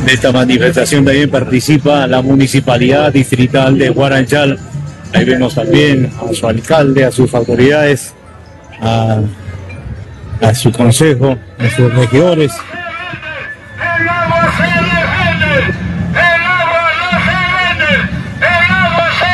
De esta manifestación también participa la Municipalidad Distrital de Guaranchal. Ahí vemos también a su alcalde, a sus autoridades, a su consejo, a sus regidores. ¡El agua se defiende! ¡El agua no se vende! ¡El agua se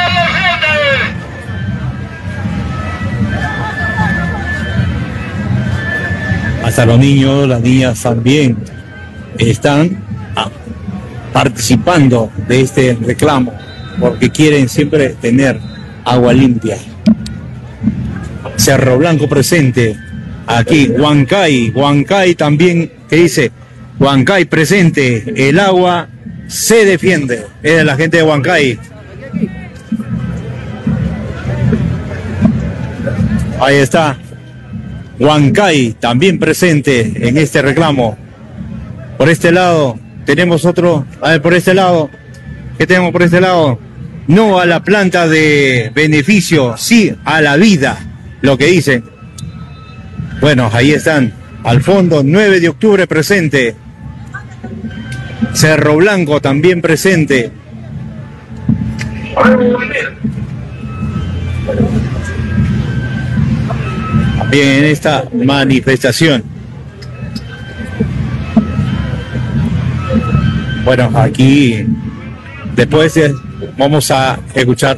defiende! Hasta los niños, las niñas también están participando de este reclamo porque quieren siempre tener agua limpia. Cerro Blanco presente. Aquí, Huancay también, que dice, Huancay presente, el agua se defiende. Es la gente de Huancay. Ahí está, Huancay también presente en este reclamo. Por este lado, tenemos otro, a ver, por este lado, ¿qué tenemos por este lado? No a la planta de beneficio, sí a la vida, lo que dicen. Bueno, ahí están, al fondo, 9 de octubre presente. Cerro Blanco también presente. También en esta manifestación. Bueno, aquí, después vamos a escuchar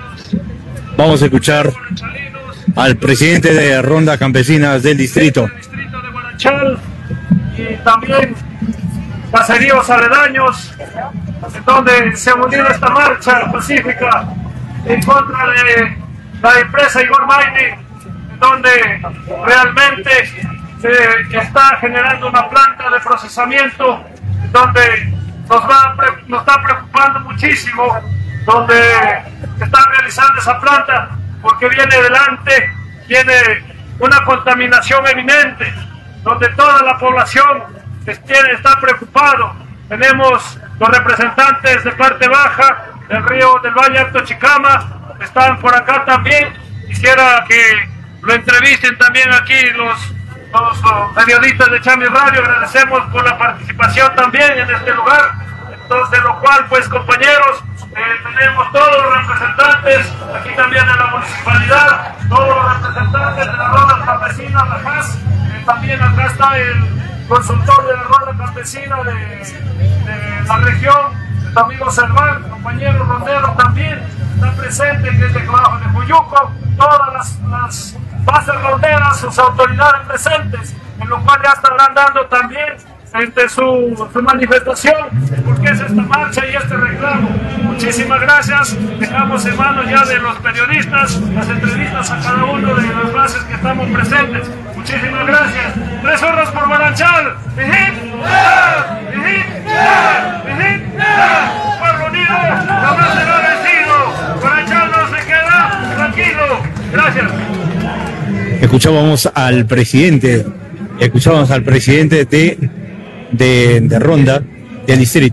al presidente de Ronda Campesinas del distrito. De Guaranchal y también caseríos aledaños, donde se ha unido esta marcha pacífica en contra de la empresa Igor Mining, donde realmente se está generando una planta de procesamiento, donde nos está preocupando muchísimo, donde está realizando esa planta, porque viene una contaminación eminente, donde toda la población está preocupado. Tenemos los representantes de parte baja del río del Valle Alto Chicama, están por acá también. Quisiera que lo entrevisten también aquí los periodistas de Chami Radio. Agradecemos por la participación también en este lugar. Entonces, de lo cual, pues, compañeros, tenemos todos los representantes aquí también de la municipalidad, todos los representantes de la Ronda Campesina, la JAS, también acá está el consultor de la Ronda Campesina de la región, el amigo Serván, compañero rondero también está presente en este trabajo de Juyuco, todas las bases ronderas, sus autoridades presentes, en lo cual ya estarán dando también su manifestación, porque es esta marcha y este reclamo. Muchísimas gracias. Dejamos en manos ya de los periodistas las entrevistas a cada uno de las bases que estamos presentes. Muchísimas gracias. 3 horas por Guaranchal. Pueblo unido jamás será vencido. Guaranchal no se queda tranquilo. Gracias. Escuchábamos al presidente de Ronda del distrito.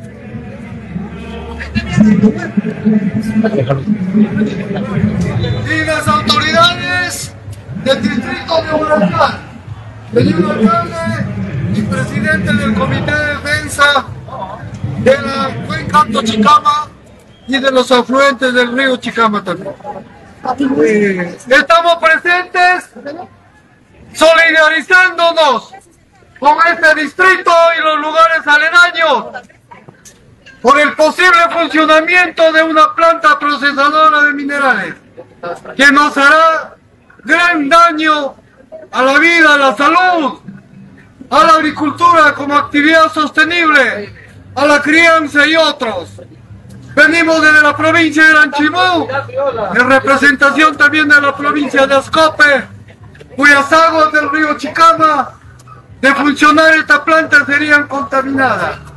Y las autoridades del distrito de Guaranchal, señor alcalde y presidente del Comité de Defensa de la cuenca Alto Chicama y de los afluentes del río Chicama también. Estamos presentes solidarizándonos con este distrito y los lugares aledaños por el posible funcionamiento de una planta procesadora de minerales que nos hará gran daño a la vida, a la salud, a la agricultura como actividad sostenible, a la crianza y otros. Venimos desde la provincia de Lanchimú, en representación también de la provincia de Ascope, cuyas aguas del río Chicama, de funcionar esta planta, serían contaminadas.